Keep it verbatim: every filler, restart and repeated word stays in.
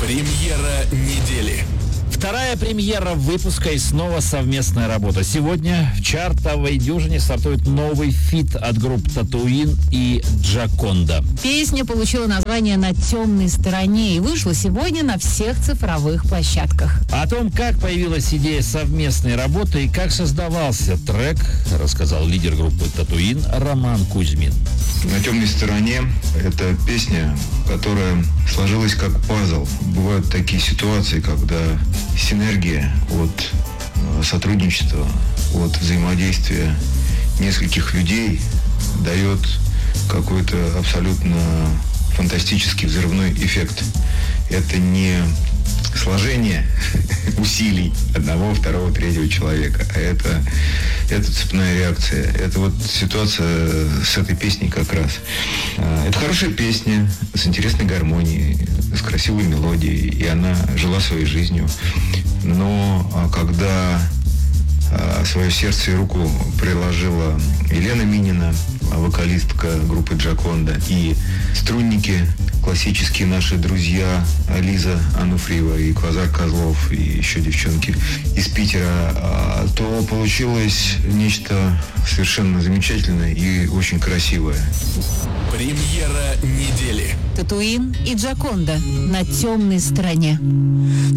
Премьера недели. Вторая премьера выпуска и снова совместная работа. Сегодня в чартовой дюжине стартует новый фит от групп Tatooine и Джаконда. Песня получила название «На темной стороне» и вышла сегодня на всех цифровых площадках. О том, как появилась идея совместной работы и как создавался трек, рассказал лидер группы Tatooine Роман Кузьмин. «На темной стороне» — это песня, которая сложилась как пазл. Бывают такие ситуации, когда синергия от сотрудничества, от взаимодействия нескольких людей дает какой-то абсолютно фантастический взрывной эффект. Это не сложение усилий одного, второго, третьего человека, а это, это цепная реакция. Это вот ситуация с этой песней как раз. Это хорошая песня с интересной гармонией, с красивой мелодией, и она жила своей жизнью. Но когда свое сердце и руку приложила Елена Минина, вокалистка группы Джаконда, и струнники, классические наши друзья Лиза Ануфриева и Квазар Козлов, и еще девчонки из Питера, то получилось нечто совершенно замечательное и очень красивое. Премьера недели. Татуин и Джаконда «На темной стороне».